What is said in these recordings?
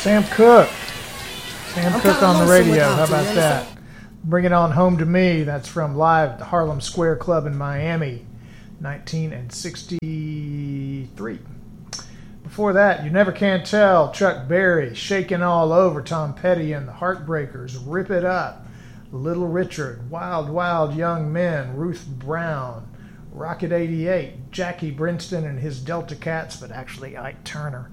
Sam Cooke. Sam Cooke on the radio. How about that? Bring It On Home to Me. That's from live at the Harlem Square Club in Miami, 1963. Before that, You Never Can Tell, Chuck Berry, Shaking All Over, Tom Petty and the Heartbreakers, Rip It Up, Little Richard, Wild Wild Young Men, Ruth Brown, Rocket 88, Jackie Brinston and his Delta Cats, but actually Ike Turner.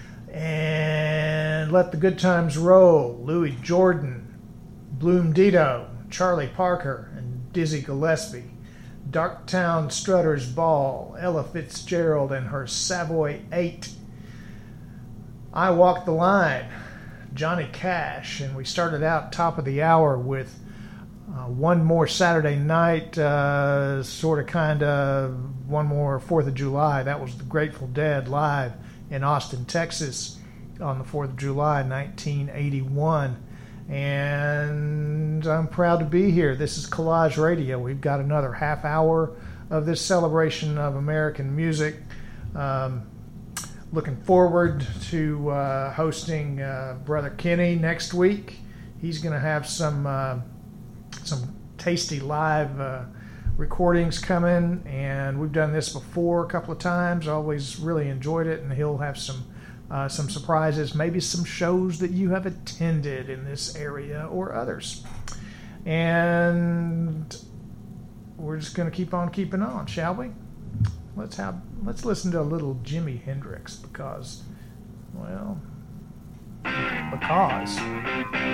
And Let the Good Times Roll, Louis Jordan, Bloom Dito, Charlie Parker, and Dizzy Gillespie. Darktown Strutter's Ball, Ella Fitzgerald and her Savoy 8. I Walk the Line, Johnny Cash. And we started out top of the hour with One More Saturday Night, sort of kind of One More 4th of July. That was the Grateful Dead live in Austin, Texas on the 4th of July, 1981. And I'm proud to be here. This is Collage Radio. We've got another half hour of this celebration of American music. Looking forward to hosting Brother Kenny next week. He's going to have some tasty live recordings coming, and we've done this before a couple of times. Always really enjoyed it, and he'll have some surprises, maybe some shows that you have attended in this area or others. And we're just going to keep on keeping on, shall we? Let's listen to a little Jimi Hendrix because